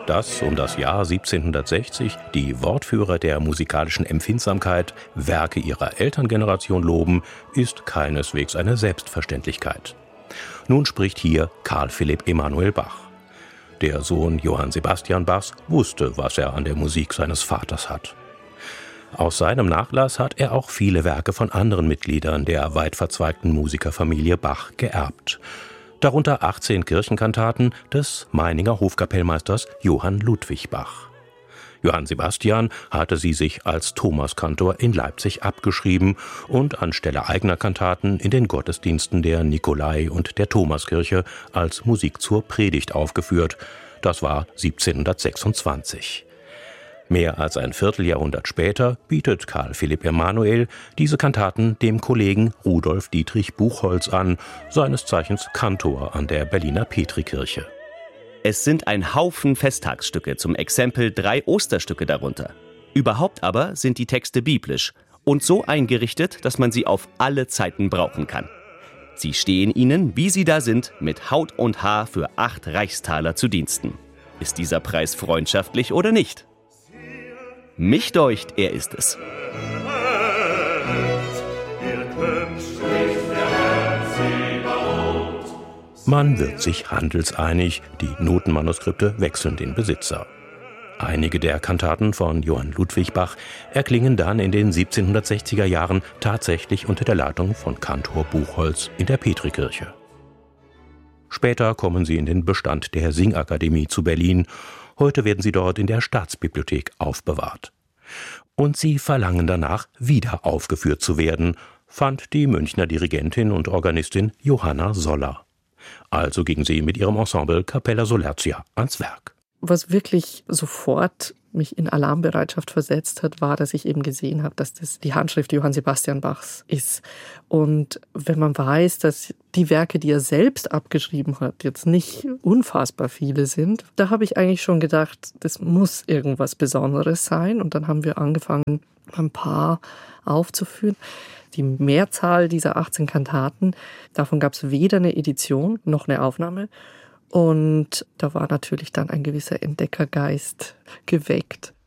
Dass um das Jahr 1760 die Wortführer der musikalischen Empfindsamkeit Werke ihrer Elterngeneration loben, ist keineswegs eine Selbstverständlichkeit. Nun spricht hier Carl Philipp Emanuel Bach. Der Sohn Johann Sebastian Bachs wusste, was er an der Musik seines Vaters hat. Aus seinem Nachlass hat er auch viele Werke von anderen Mitgliedern der weit verzweigten Musikerfamilie Bach geerbt. Darunter 18 Kirchenkantaten des Meininger Hofkapellmeisters Johann Ludwig Bach. Johann Sebastian hatte sie sich als Thomaskantor in Leipzig abgeschrieben und anstelle eigener Kantaten in den Gottesdiensten der Nikolai- und der Thomaskirche als Musik zur Predigt aufgeführt. Das war 1726. Mehr als ein Vierteljahrhundert später bietet Carl Philipp Emanuel diese Kantaten dem Kollegen Rudolf Dietrich Buchholz an, seines Zeichens Kantor an der Berliner Petrikirche. Es sind ein Haufen Festtagsstücke, zum Exempel 3 Osterstücke darunter. Überhaupt aber sind die Texte biblisch und so eingerichtet, dass man sie auf alle Zeiten brauchen kann. Sie stehen Ihnen, wie Sie da sind, mit Haut und Haar für 8 Reichstaler zu Diensten. Ist dieser Preis freundschaftlich oder nicht? Mich deucht, er ist es. Man wird sich handelseinig, die Notenmanuskripte wechseln den Besitzer. Einige der Kantaten von Johann Ludwig Bach erklingen dann in den 1760er Jahren tatsächlich unter der Leitung von Kantor Buchholz in der Petrikirche. Später kommen sie in den Bestand der Singakademie zu Berlin. Heute werden sie dort in der Staatsbibliothek aufbewahrt. Und sie verlangen danach, wieder aufgeführt zu werden, fand die Münchner Dirigentin und Organistin Johanna Soller. Also ging sie mit ihrem Ensemble Capella Solertia ans Werk. Was wirklich sofort mich in Alarmbereitschaft versetzt hat, war, dass ich eben gesehen habe, dass das die Handschrift Johann Sebastian Bachs ist. Und wenn man weiß, dass die Werke, die er selbst abgeschrieben hat, jetzt nicht unfassbar viele sind, da habe ich eigentlich schon gedacht, das muss irgendwas Besonderes sein. Und dann haben wir angefangen, ein paar aufzuführen. Die Mehrzahl dieser 18 Kantaten, davon gab es weder eine Edition noch eine Aufnahme. Und da war natürlich dann ein gewisser Entdeckergeist geweckt.